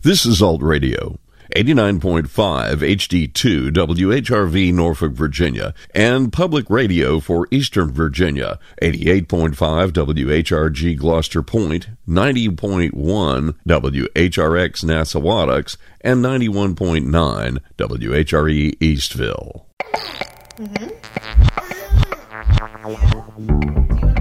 This is Alt Radio, 89.5 HD2 WHRV Norfolk, Virginia, and Public Radio for Eastern Virginia, 88.5 WHRG Gloucester Point, 90.1 WHRX Nassawadox, and 91.9 WHRE Eastville. Mm-hmm.